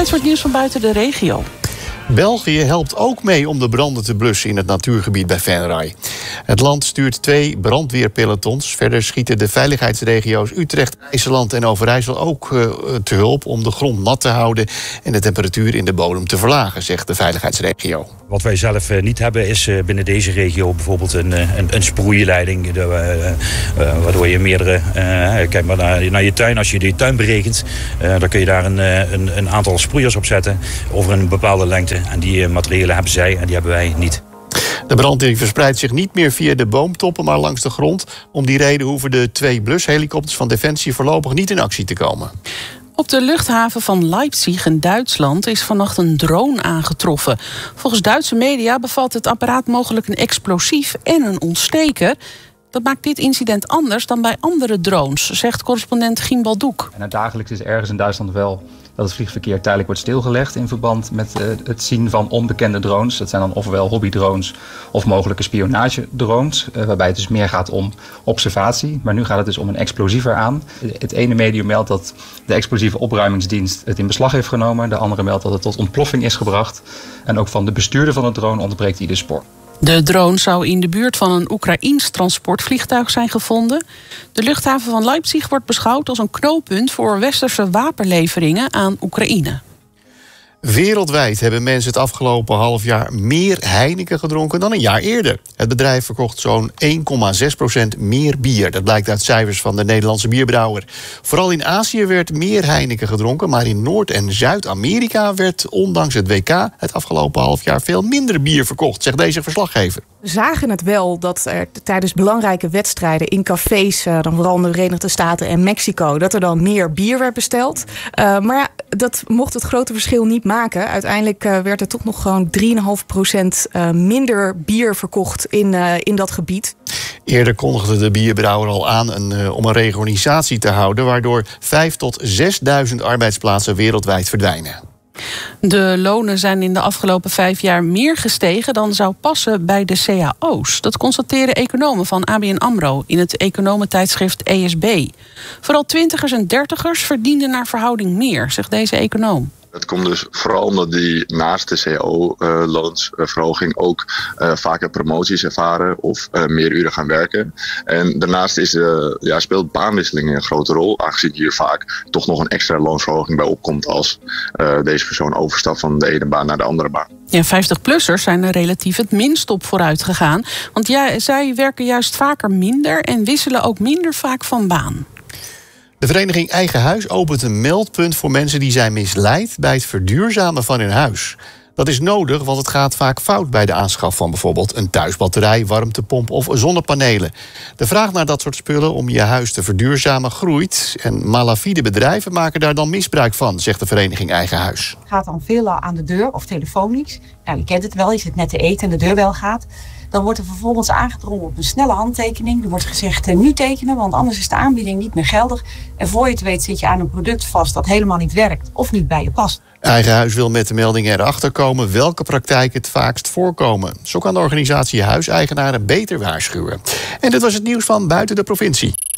Tijd voor het nieuws van buiten de regio. België helpt ook mee om de branden te blussen in het natuurgebied bij Venray. Het land stuurt 2 brandweerpelotons. Verder schieten de veiligheidsregio's Utrecht, IJsseland en Overijssel ook te hulp om de grond nat te houden en de temperatuur in de bodem te verlagen, zegt de veiligheidsregio. Wat wij zelf niet hebben is binnen deze regio bijvoorbeeld een sproeileiding. Waardoor je meerdere... kijk maar naar je tuin. Als je die tuin berekent, dan kun je daar een aantal sproeiers op zetten over een bepaalde lengte. En die materialen hebben zij en die hebben wij niet. De brand verspreidt zich niet meer via de boomtoppen, maar langs de grond. Om die reden hoeven de 2 blushelikopters van Defensie voorlopig niet in actie te komen. Op de luchthaven van Leipzig in Duitsland is vannacht een drone aangetroffen. Volgens Duitse media bevat het apparaat mogelijk een explosief en een ontsteker. Dat maakt dit incident anders dan bij andere drones, zegt correspondent Giem Baldoek. En dagelijks is ergens in Duitsland wel dat het vliegverkeer tijdelijk wordt stilgelegd in verband met het zien van onbekende drones. Dat zijn dan ofwel hobbydrones of mogelijke spionagedrones, waarbij het dus meer gaat om observatie. Maar nu gaat het dus om een explosief eraan. Het ene medium meldt dat de explosieve opruimingsdienst het in beslag heeft genomen. De andere meldt dat het tot ontploffing is gebracht. En ook van de bestuurder van de drone ontbreekt ieder spoor. De drone zou in de buurt van een Oekraïens transportvliegtuig zijn gevonden. De luchthaven van Leipzig wordt beschouwd als een knooppunt voor westerse wapenleveringen aan Oekraïne. Wereldwijd hebben mensen het afgelopen half jaar meer Heineken gedronken dan een jaar eerder. Het bedrijf verkocht zo'n 1,6% meer bier. Dat blijkt uit cijfers van de Nederlandse bierbrouwer. Vooral in Azië werd meer Heineken gedronken, maar in Noord- en Zuid-Amerika werd ondanks het WK het afgelopen half jaar veel minder bier verkocht, zegt deze verslaggever. We zagen het wel dat er tijdens belangrijke wedstrijden in cafés, dan vooral in de Verenigde Staten en Mexico, dat er dan meer bier werd besteld. Maar ja, dat mocht het grote verschil niet maken. Uiteindelijk werd er toch nog gewoon 3,5% minder bier verkocht in dat gebied. Eerder kondigde de bierbrouwer al aan om een reorganisatie te houden, waardoor 5.000 tot 6.000 arbeidsplaatsen wereldwijd verdwijnen. De lonen zijn in de afgelopen 5 jaar meer gestegen dan zou passen bij de cao's. Dat constateren economen van ABN AMRO in het economentijdschrift ESB. Vooral 20ers en 30ers verdienden naar verhouding meer, zegt deze econoom. Het komt dus vooral omdat die naast de cao-loonsverhoging ook vaker promoties ervaren of meer uren gaan werken. En daarnaast speelt baanwisseling een grote rol, aangezien hier vaak toch nog een extra loonsverhoging bij opkomt als deze persoon overstapt van de ene baan naar de andere baan. Ja, 50-plussers zijn er relatief het minst op vooruit gegaan. Want zij werken juist vaker minder en wisselen ook minder vaak van baan. De vereniging Eigen Huis opent een meldpunt voor mensen die zijn misleid bij het verduurzamen van hun huis. Dat is nodig, want het gaat vaak fout bij de aanschaf van bijvoorbeeld een thuisbatterij, warmtepomp of zonnepanelen. De vraag naar dat soort spullen om je huis te verduurzamen groeit. En malafide bedrijven maken daar dan misbruik van, zegt de vereniging Eigen Huis. Gaat dan veel aan de deur of telefonisch. Nou, je kent het wel, je zit net te eten en de deurbel gaat. Dan wordt er vervolgens aangedrongen op een snelle handtekening. Er wordt gezegd nu tekenen, want anders is de aanbieding niet meer geldig. En voor je het weet zit je aan een product vast dat helemaal niet werkt of niet bij je past. Eigen Huis wil met de meldingen erachter komen welke praktijken het vaakst voorkomen. Zo kan de organisatie huiseigenaren beter waarschuwen. En dit was het nieuws van buiten de provincie.